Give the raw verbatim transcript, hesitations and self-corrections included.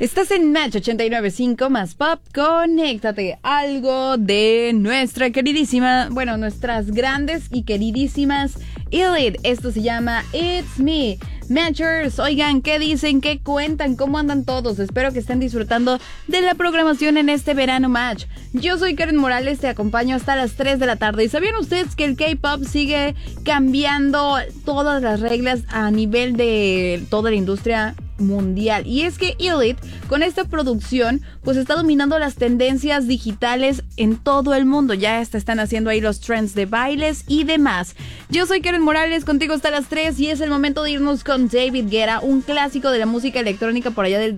Estás en Match ochenta y nueve punto cinco más Pop. Conéctate. Algo de nuestra queridísima, bueno, nuestras grandes y queridísimas Elite. Esto se llama It's Me. Matchers, oigan, ¿qué dicen? ¿Qué cuentan? ¿Cómo andan todos? Espero que estén disfrutando de la programación en este verano Match. Yo soy Karen Morales, te acompaño hasta las tres de la tarde. ¿Y sabían ustedes que el K-pop sigue cambiando todas las reglas a nivel de toda la industria mundial? Y es que Elite, con esta producción, pues está dominando las tendencias digitales en todo el mundo. Ya está, están haciendo ahí los trends de bailes y demás. Yo soy Karen Morales, contigo hasta las tres, y es el momento de irnos con David Guetta, un clásico de la música electrónica por allá del